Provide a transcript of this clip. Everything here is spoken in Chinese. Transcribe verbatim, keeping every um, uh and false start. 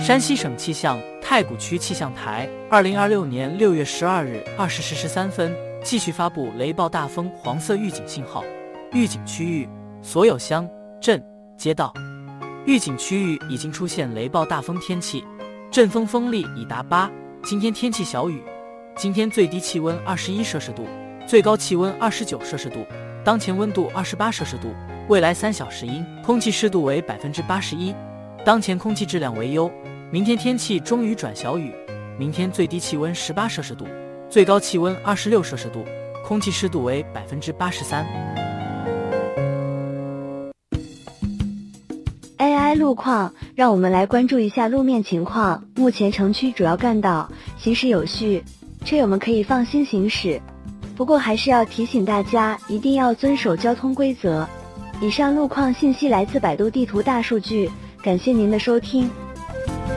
山西省气象太谷区气象台二零二六年六月十二日二十时十三分继续发布雷暴大风黄色预警信号，预警区域所有乡镇街道。预警区域已经出现雷暴大风天气，阵风风力已达八。今天天气小雨，今天最低气温二十一摄氏度，最高气温二十九摄氏度，当前温度二十八摄氏度，未来三小时阴，空气湿度为百分之八十一，当前空气质量为优。明天天气中雨转小雨，明天最低气温十八摄氏度，最高气温二十六摄氏度，空气湿度为百分之八十三。 A I 路况，让我们来关注一下路面情况。目前城区主要干道行驶有序，车友们可以放心行驶。不过还是要提醒大家，一定要遵守交通规则。以上路况信息来自百度地图大数据，感谢您的收听。